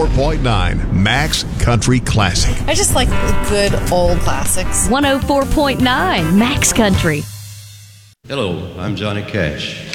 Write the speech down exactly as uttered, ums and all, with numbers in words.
four point nine Max Country Classic. I just like the good old classics. one oh four point nine Max Country. Hello, I'm Johnny Cash.